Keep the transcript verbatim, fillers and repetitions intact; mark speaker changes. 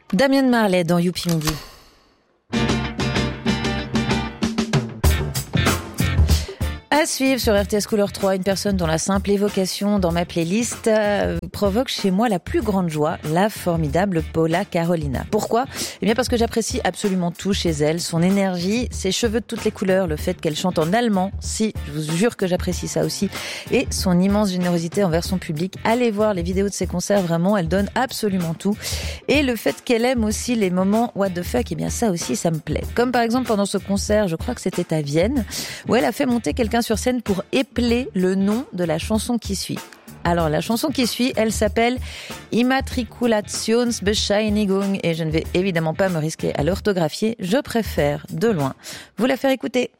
Speaker 1: Damian Marley dans Youpi Midi. À suivre sur R T S Couleur trois, une personne dont la simple évocation dans ma playlist euh, provoque chez moi la plus grande joie, la formidable Paula Carolina. Pourquoi ? Eh bien parce que j'apprécie absolument tout chez elle, son énergie, ses cheveux de toutes les couleurs, le fait qu'elle chante en allemand, si, je vous jure que j'apprécie ça aussi, et son immense générosité envers son public. Allez voir les vidéos de ses concerts, vraiment, elle donne absolument tout. Et le fait qu'elle aime aussi les moments what the fuck, eh bien ça aussi, ça me plaît. Comme par exemple pendant ce concert, je crois que c'était à Vienne, où elle a fait monter quelqu'un sur scène pour épeler le nom de la chanson qui suit. Alors, la chanson qui suit, elle s'appelle Immatrikulationsbescheinigung et je ne vais évidemment pas me risquer à l'orthographier. Je préfère, de loin, vous la faire écouter.